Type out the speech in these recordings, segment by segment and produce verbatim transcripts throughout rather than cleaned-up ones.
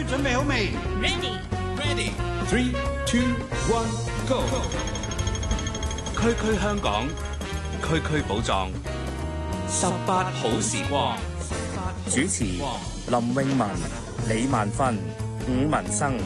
準備好未 ？Ready Ready Three Two One Go！ 區區香港，區區寶藏，十八好時光。 主持林詠雯、李萬芬、伍文生。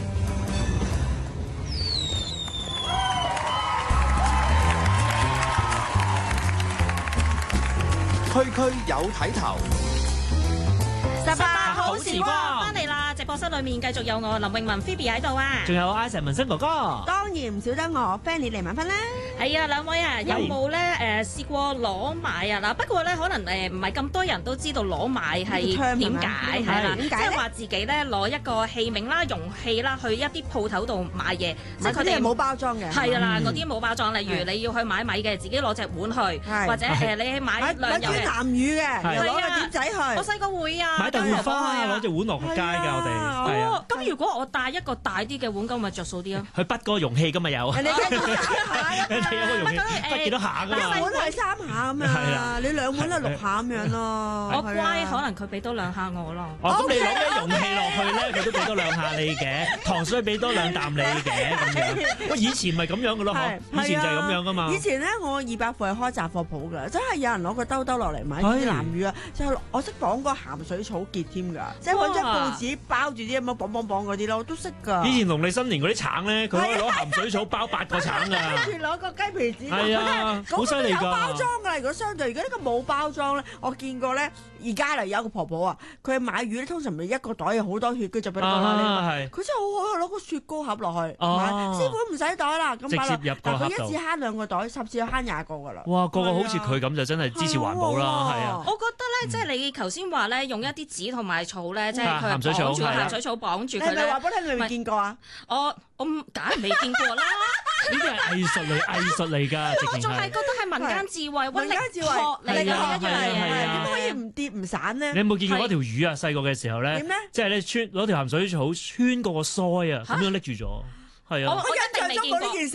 區區有睇頭， 十八好時光翻嚟啦！直播室裏面繼續有我林詠雯 Phoebe 喺度啊， 仲有阿陳文生哥哥， 當然唔少得我 Fanny 李萬芬啦。 係啊，兩位啊，有冇咧誒試過攞麥啊？嗱，不過咧可能誒唔係咁多人都知道攞麥係點解係啦，即係話自己咧攞一個器皿啦、容器啦，去一啲鋪頭度買嘢， 即係佢哋係冇包裝嘅。 係啦，嗰啲冇包裝，例如你要去買米嘅，自己攞隻碗去，或者誒你去買糧油嘅。 南乳嘅，又攞個碟仔去。 我細個會啊， 買豆腐花啊，攞隻碗落街㗎，我哋。係啊。 咁如果我帶一個大啲嘅碗，咁咪着數啲咯。 去畢個容器㗎嘛有。 人哋一個下人哋有個容器畢幾多下㗎嘛。 一碗係三下咁樣，你兩碗係六下咁樣咯。 我乖，可能佢俾多兩下我咯。 哦，咁你攞啲容器落去咧，佢都俾多兩下你嘅。糖水俾多兩啖你嘅咁樣。喂，以前咪咁樣㗎咯，嗬？以前就係咁樣㗎嘛。 以前咧，我二百貨係開雜貨鋪㗎，真係有人攞個兜兜落嚟買啲南乳啊，就係我識綁個鹹水草結添㗎，即係揾張報紙包住啲咁樣綁綁綁嗰啲咯，我都識㗎。 以前農曆新年嗰啲橙咧，佢可以攞鹹水草包八個橙㗎。 跟住攞個雞皮紙， 係啊，好犀利㗎。 有包裝㗎，如果相對，如果呢個冇包裝咧，我見過咧，而家嚟有一個婆婆啊，佢買魚咧，通常咪一個袋有好多血，佢就俾你攞啦。佢真係好好，攞個雪糕盒落去，師傅唔使袋啦，咁擺落。直接入個盒度。佢一次慳兩個袋，十次又慳廿個㗎啦。 哇，個個好似佢咁就真係支持環保啦，係啊。 我覺得咧，即係你頭先話咧，用一啲紙同埋草咧，即係佢綁住鹹水草綁住佢咧。 你咪話俾我聽，你未見過啊？ 我我梗係未見過啦。 呢啲係藝術嚟，藝術嚟㗎。 我仲係覺得係民間智慧， 民間智慧嚟㗎一樣嘢。 點可以唔跌唔散咧？ 你有冇見過嗰條魚啊？細個嘅時候咧， 點咧？ 即係咧穿攞條鹹水草穿過個腮啊，咁樣拎住咗。係啊， 我印象中冇呢件事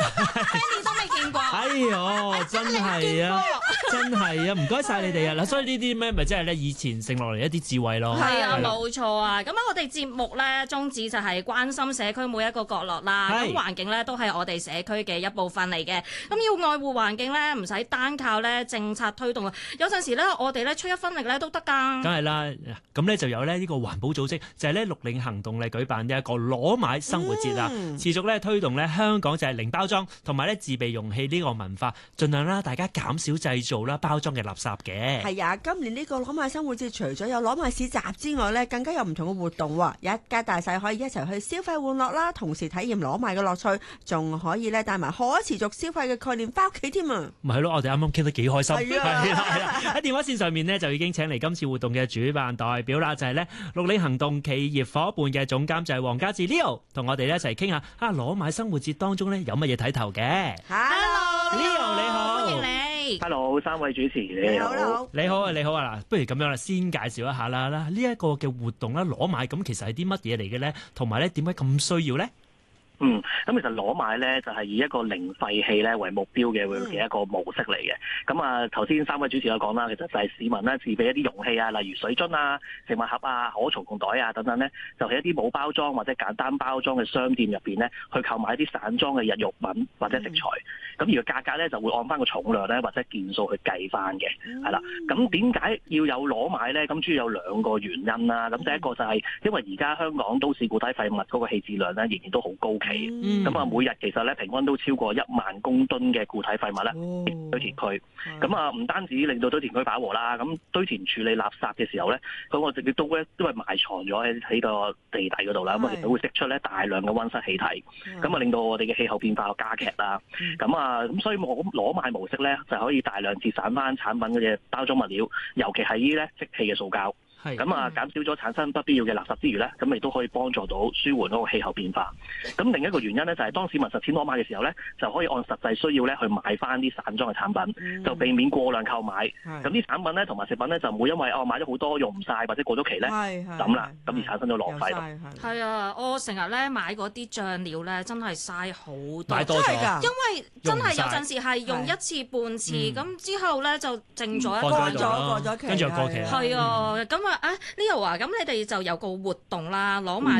，Fanny都未見過。 哎呦，真係啊，真係啊，唔該晒你哋啊！嗱，所以呢啲咩咪即係咧以前剩落嚟一啲智慧咯。 係啊，冇錯啊！咁啊，我哋節目咧宗旨就係關心社區每一個角落啦。咁環境咧都係我哋社區嘅一部分嚟嘅。咁要愛護環境咧，唔使單靠咧政策推動啊。有陣時咧，我哋咧出一分力咧都得㗎。 梗係啦，咁咧就有咧呢個環保組織就係咧綠領行動嚟舉辦呢一個攞買生活節啊。嗯持續咧推動咧香港就係零包裝同埋咧自備容器呢個文化，盡量啦大家減少製造啦包裝嘅垃圾嘅。 係啊，今年呢個攞買生活節除咗有攞買市集之外咧，更加有唔同嘅活動喎，一家大細可以一齊去消費玩樂啦，同時體驗攞買嘅樂趣，仲可以咧帶埋可持續消費嘅概念翻屋企添啊！ 咪係咯，我哋啱啱傾得幾開心。 係啊， 係啦，喺電話線上面呢，就已經請嚟今次活動嘅主辦代表啦，就係咧綠領行動企業夥伴嘅總監就係黃家志 Leo， 同我哋一齊傾下啊攞買生活節當中咧有乜嘢睇頭嘅 ？Hello，Leo 你好， 歡迎你。 Hello， 三位主持你好，你好， 你好啊，你好啊，嗱，不如咁樣啦，先介紹一下啦，啦呢一個嘅活動啦，攞買咁其實係啲乜嘢嚟嘅咧？同埋咧點解咁需要咧？ 嗯，咁其實攞買咧就係以一個零廢棄咧為目標嘅嘅一個模式嚟嘅。咁啊頭先三位主持有講啦，其實就係市民咧自備一啲容器啊，例如水樽啊、食物盒啊、可重用袋啊等等咧，就係一啲冇包裝或者簡單包裝嘅商店入邊咧，去購買一啲散裝嘅日用品或者食材。咁、嗯、而個價格咧就會按翻個重量咧或者件數去計翻嘅，係啦、嗯。咁點解要有攞買咧？咁主要有兩個原因啦。咁第一個就係因為而家香港都市固體廢物嗰個棄置量咧仍然都好高企。咁啊，每日其實咧平均都超過一萬公噸嘅固體廢物咧堆填區。咁啊，唔單止令到堆填區飽和啦，咁堆填處理垃圾嘅時候咧，咁我直接都咧都係埋藏咗喺喺個地底嗰度啦。咁啊，其實會釋出咧大量嘅溫室氣體，咁啊令到我哋嘅氣候變化加劇啦。咁啊，咁所以我攞買模式咧就可以大量節省翻產品嗰啲包裝物料，尤其係呢啲咧即棄嘅塑膠。咁啊，減少咗產生不必要嘅垃圾之餘咧，咁亦都可以幫助到舒緩嗰個氣候變化。咁另一個原因咧，就係當市民實踐攞買嘅時候咧，就可以按實際需要咧去買翻啲散裝嘅產品，嗯、就避免過量購買。咁啲產品咧同埋食品咧就唔會因為哦買咗好多用唔晒或者過咗期咧咁啦，咁而產生咗浪費咯。 係啊，我成日咧買嗰啲醬料咧，真係嘥好多， 買多咗， 因為真係有陣時係用一次半次，咁、嗯、之後咧就剩咗一個過咗過咗期， 跟住又過期。 係啊，咁啊啊 Leo 啊，咁你哋就有個活動啦，攞買